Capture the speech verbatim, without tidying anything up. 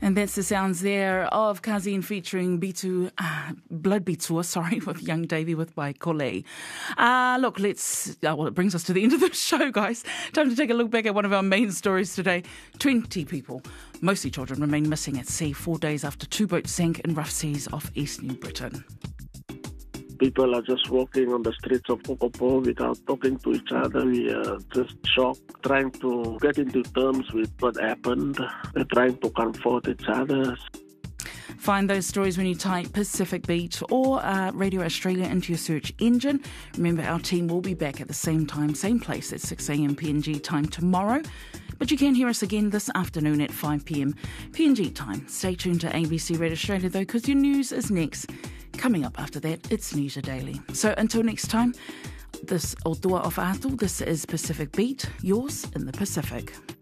And that's the sounds there of Kazin featuring Bitu, uh, Blood Bitua, sorry, with Young Davey with Waikole. Uh, look, let's, uh, well, it brings us to the end of the show, guys. Time to take a look back at one of our main stories today. twenty people, mostly children, remain missing at sea four days after two boats sank in rough seas off East New Britain. People are just walking on the streets of Kokopo without talking to each other. We are just shocked, trying to get into terms with what happened. We're trying to comfort each other. Find those stories when you type Pacific Beat or uh, Radio Australia into your search engine. Remember, our team will be back at the same time, same place at six a.m. P N G time tomorrow. But you can hear us again this afternoon at five p.m. P N G time. Stay tuned to A B C Radio Australia, though, because your news is next. Coming up after that, it's News a Daily. So until next time, this Otua of Atu, this is Pacific Beat, yours in the Pacific.